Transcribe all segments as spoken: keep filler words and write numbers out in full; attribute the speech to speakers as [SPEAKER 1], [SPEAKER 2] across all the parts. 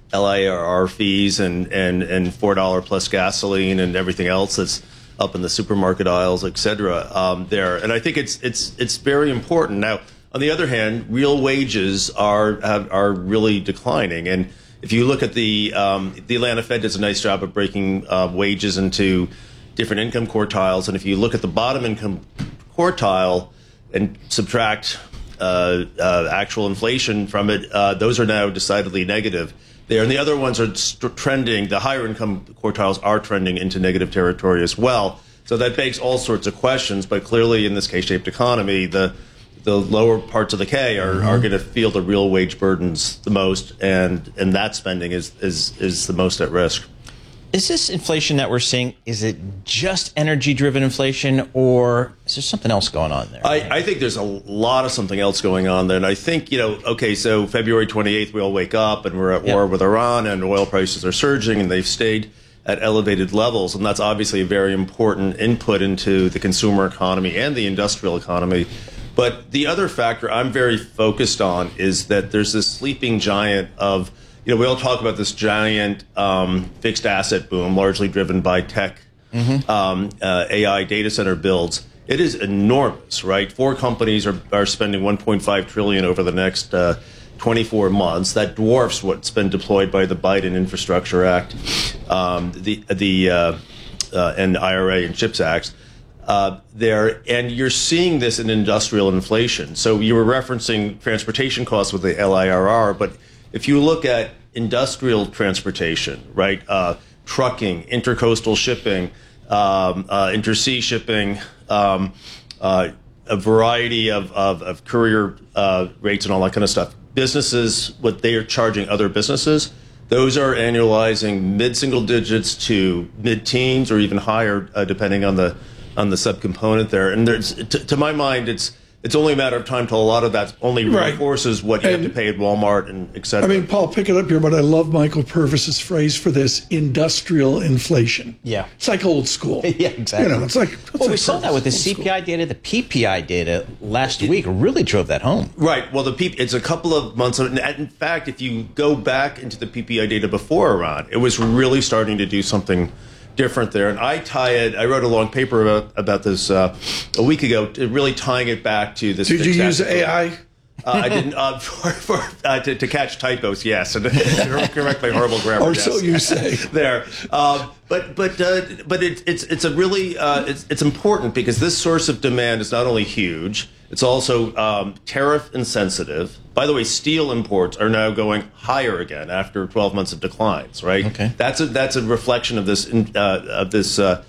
[SPEAKER 1] L I R R fees and and and four dollar plus gasoline and everything else that's up in the supermarket aisles, et cetera. Um, there, and I think it's it's it's very important. Now, on the other hand, real wages are have, are really declining, and if you look at the um, the Atlanta Fed does a nice job of breaking uh, wages into different income quartiles, and if you look at the bottom income quartile and subtract uh, uh, actual inflation from it, uh, those are now decidedly negative there, and the other ones are st- trending. The higher income quartiles are trending into negative territory as well. So that begs all sorts of questions. But clearly, in this K-shaped economy, the the lower parts of the K are, mm-hmm. are going to feel the real wage burdens the most, and and that spending is is is the most at risk.
[SPEAKER 2] Is this inflation that we're seeing, is it just energy-driven inflation, or is there something else going on there?
[SPEAKER 1] I, I think there's a lot of something else going on there. And I think, you know, okay, so February twenty-eighth, we all wake up and we're at yep. war with Iran, and oil prices are surging, and they've stayed at elevated levels. And that's obviously a very important input into the consumer economy and the industrial economy. But the other factor I'm very focused on is that there's this sleeping giant of, you know, we all talk about this giant um, fixed asset boom, largely driven by tech, mm-hmm. um, uh, A I data center builds. It is enormous, right? Four companies are, are spending one point five trillion dollars over the next uh, twenty-four months. That dwarfs what's been deployed by the Biden Infrastructure Act, um, the the uh, uh, and I R A and CHIPS Acts. Uh, there, and you're seeing this in industrial inflation. So you were referencing transportation costs with the L I R R, but if you look at industrial transportation, right, uh, trucking, intercoastal shipping, um, uh, intersea shipping, um, uh, a variety of, of, of courier uh, rates and all that kind of stuff, businesses, what they are charging other businesses, those are annualizing mid-single digits to mid-teens or even higher, uh, depending on the on the subcomponent there. And there's, to, to my mind, it's it's only a matter of time till a lot of that only reinforces right. what you and, have to pay at Walmart and et cetera.
[SPEAKER 3] I mean, Paul, pick it up here, but I love Michael Purvis's phrase for this: industrial inflation.
[SPEAKER 2] Yeah,
[SPEAKER 3] it's like old school.
[SPEAKER 2] Yeah, exactly.
[SPEAKER 3] You know, it's like it's
[SPEAKER 2] well,
[SPEAKER 3] like
[SPEAKER 2] we saw that with the C P I school. data, the P P I data last it, week really drove that home.
[SPEAKER 1] Right. Well, the P- it's a couple of months. Of, in fact, if you go back into the P P I data before Iran, it was really starting to do something different there. And I tie it, I wrote a long paper about, about this uh, a week ago, really tying it back to this.
[SPEAKER 3] Did you use A I?
[SPEAKER 1] Uh, I didn't, uh, for, for, uh, to, to catch typos, yes, and to correct my horrible grammar.
[SPEAKER 3] Or
[SPEAKER 1] yes.
[SPEAKER 3] so you say.
[SPEAKER 1] There. Um, but but uh, but it, it's it's a really, uh, it's, it's important because this source of demand is not only huge, it's also um, tariff insensitive. By the way, steel imports are now going higher again after twelve months of declines. Right.
[SPEAKER 2] Okay.
[SPEAKER 1] That's a that's a reflection of this uh, of this uh,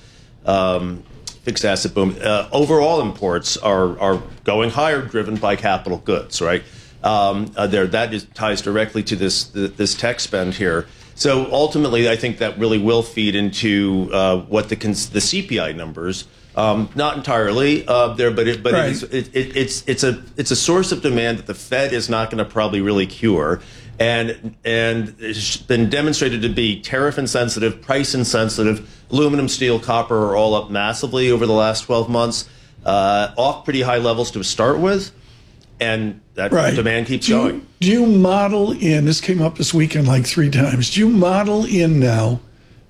[SPEAKER 1] um, fixed asset boom. Uh, overall imports are are going higher, driven by capital goods. Right. Um, uh, there that is, ties directly to this this tech spend here. So ultimately, I think that really will feed into uh, what the the C P I numbers. Um, not entirely uh, there, but it, but
[SPEAKER 3] right.
[SPEAKER 1] it is, it, it, it's it's a it's a source of demand that the Fed is not going to probably really cure, and and it's been demonstrated to be tariff insensitive, price insensitive. Aluminum, steel, copper are all up massively over the last twelve months, uh, off pretty high levels to start with, and that
[SPEAKER 3] right.
[SPEAKER 1] demand keeps
[SPEAKER 3] do
[SPEAKER 1] going.
[SPEAKER 3] You, do you model in? This came up this weekend like three times. Do you model in now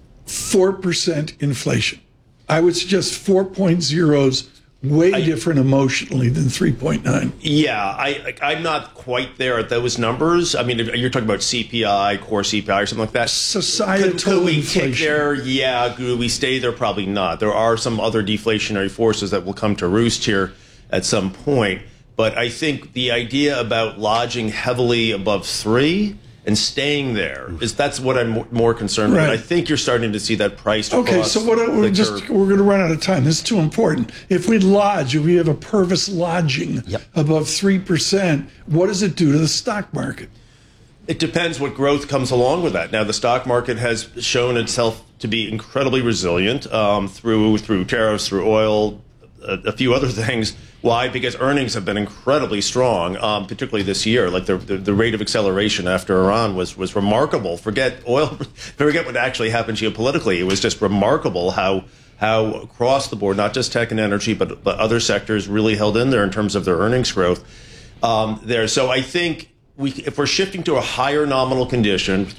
[SPEAKER 3] four percent inflation? I would suggest four point zero's way I, different emotionally than three point nine.
[SPEAKER 1] Yeah, I, I'm not quite there at those numbers. I mean, if you're talking about C P I, core C P I, or something like that.
[SPEAKER 3] Societal
[SPEAKER 1] could, could we
[SPEAKER 3] inflation.
[SPEAKER 1] tick there? Yeah. Could we stay there? Probably not. There are some other deflationary forces that will come to roost here at some point. But I think the idea about lodging heavily above three and staying there is that's what I'm more concerned
[SPEAKER 3] right.
[SPEAKER 1] with. I think you're starting to see that price.
[SPEAKER 3] Okay, so what? We're just curve. we're going to run out of time. This is too important. If we lodge, if we have a Purvis lodging
[SPEAKER 2] yep.
[SPEAKER 3] above three percent, what does it do to the stock market?
[SPEAKER 1] It depends what growth comes along with that. Now, the stock market has shown itself to be incredibly resilient um, through through tariffs, through oil, a, a few other things. Why? Because earnings have been incredibly strong, um, particularly this year. Like the, the the rate of acceleration after Iran was was remarkable. Forget oil, forget what actually happened geopolitically. It was just remarkable how how across the board, not just tech and energy, but but other sectors really held in there in terms of their earnings growth um, there. So I think we, if we're shifting to a higher nominal condition,